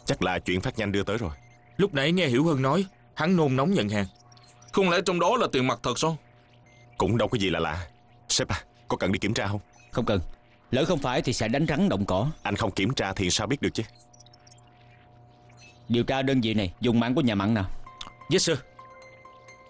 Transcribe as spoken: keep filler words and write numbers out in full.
Chắc là chuyện phát nhanh đưa tới rồi. Lúc nãy nghe Hiểu Hân nói hắn nôn nóng nhận hàng. Không lẽ trong đó là tiền mặt thật sao? Cũng đâu có gì là lạ. Sếp à, có cần đi kiểm tra không? Không cần. Lỡ không phải thì sẽ đánh rắn động cỏ. Anh không kiểm tra thì sao biết được chứ? Điều tra đơn vị này dùng mạng của nhà Mặn nào? Yes sir.